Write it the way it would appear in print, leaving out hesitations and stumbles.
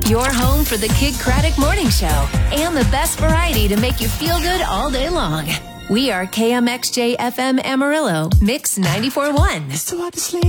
Your home for the Kid Craddock Morning Show and the best variety to make you feel good all day long. We are KMXJ FM Amarillo, Mix 94.1.